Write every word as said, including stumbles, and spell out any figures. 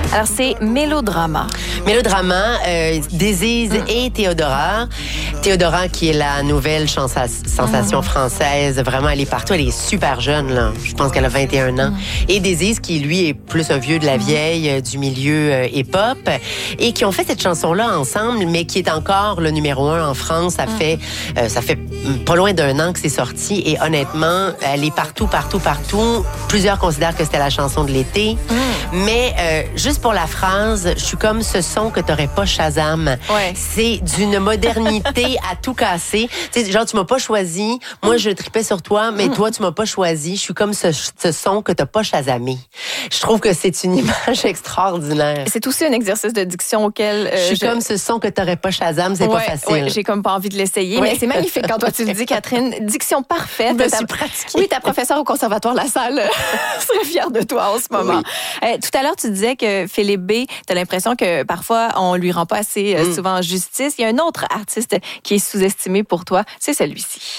Alors, c'est Mélodrama. Mélodrama, euh, Désise Mm. et Théodora. Théodora, qui est la nouvelle chansa- sensation mm. française. Vraiment, elle est partout. Elle est super jeune, là. Je pense qu'elle a vingt et un ans. Mm. Et Désise, qui, lui, est plus un vieux de la vieille, euh, du milieu euh, hip-hop. Et qui ont fait cette chanson-là ensemble, mais qui est encore le numéro un en France. Ça, mm. fait, euh, ça fait pas loin d'un an que c'est sorti. Et honnêtement, elle est partout, partout, partout. Plusieurs considèrent que c'était la chanson de l'été. Mm. Mais euh, juste pour la phrase, je suis comme ce son que t'aurais pas Shazam. Ouais. C'est d'une modernité à tout casser. Tu sais, genre, tu m'as pas choisi. Moi, je tripais sur toi, mais mm. toi, tu m'as pas choisi. Je suis comme ce, ce son que t'as pas Shazamé. Je trouve que c'est une image extraordinaire. C'est aussi un exercice de diction auquel... Euh, je suis je... comme ce son que t'aurais pas Shazam, c'est ouais, pas facile. Ouais, j'ai comme pas envie de l'essayer, ouais. mais c'est magnifique quand toi tu le dis, Catherine. Diction parfaite. Je me suis pratiquée. Oui, ta professeure au Conservatoire La Salle serait fière de toi en ce moment. Oui. Euh, tout à l'heure, tu disais que Philippe B, t'as l'impression que parfois, on lui rend pas assez euh, mm. souvent justice. Il y a un autre artiste qui est sous-estimé pour toi, c'est celui-ci.